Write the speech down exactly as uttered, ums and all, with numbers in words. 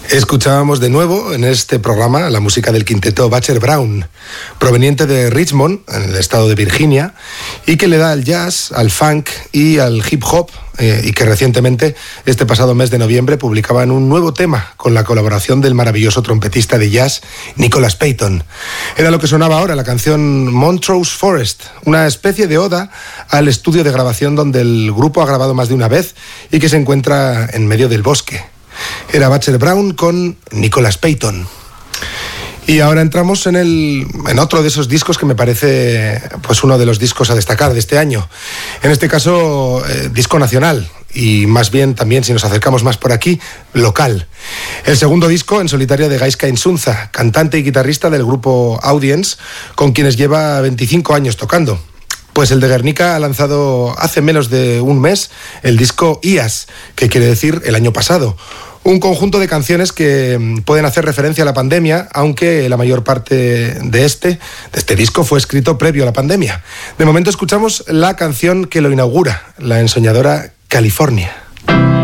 Escuchábamos de nuevo en este programa la música del quinteto Butcher Brown, proveniente de Richmond, en el estado de Virginia, y que le da al jazz, al funk y al hip hop, eh, y que recientemente, este pasado mes de noviembre, publicaban un nuevo tema con la colaboración del maravilloso trompetista de jazz Nicholas Payton. Era lo que sonaba ahora, la canción Montrose Forest, una especie de oda al estudio de grabación donde el grupo ha grabado más de una vez y que se encuentra en medio del bosque. Era Butcher Brown con Nicholas Payton. Y ahora entramos en, el, en otro de esos discos que me parece pues uno de los discos a destacar de este año. En este caso, eh, disco nacional y más bien también, si nos acercamos más por aquí, local. El segundo disco en solitario de Gaizka Insunza, cantante y guitarrista del grupo Audience, con quienes lleva veinticinco años tocando. Pues el de Guernica ha lanzado hace menos de un mes el disco I A S, que quiere decir el año pasado. Un conjunto de canciones que pueden hacer referencia a la pandemia, aunque la mayor parte de este, de este disco fue escrito previo a la pandemia. De momento escuchamos la canción que lo inaugura, la ensoñadora California.